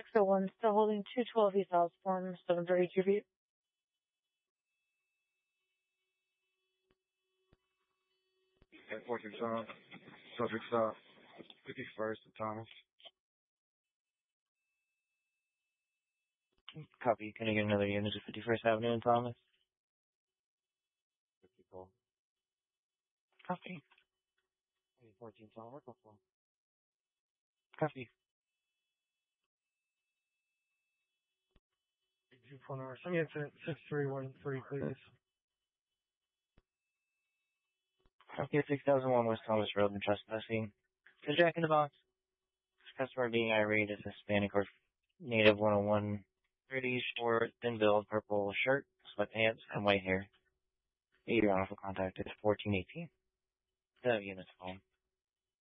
601, still holding 212 East Osborne, 732 feet. Okay, 14 subject 51st and Thomas. Copy. Can I get another unit to 51st Avenue and Thomas? 54. Copy. 14 work before. Copy. Phone number. Send me incident 6313, please. Okay, 6001 West Thomas Road and trespassing. To Jack in the Box. Customer being irate is Hispanic or native 101. Pretty short, thin build, purple shirt, sweatpants, and white hair. Your unlawful contact is 1418. The unit's home.